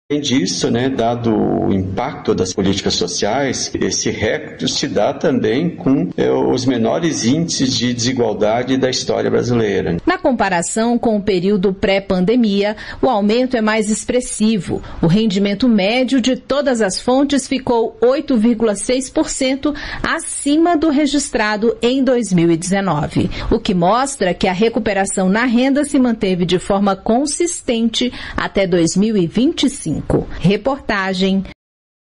Além disso, dado o impacto das políticas sociais, esse recorde se dá também com os menores índices de desigualdade da história brasileira. Na comparação com o período pré-pandemia, o aumento é mais expressivo. O rendimento médio de todas as fontes ficou 8,6% acima do registrado em 2019, o que mostra que a recuperação na renda se manteve de forma consistente até 2025. Reportagem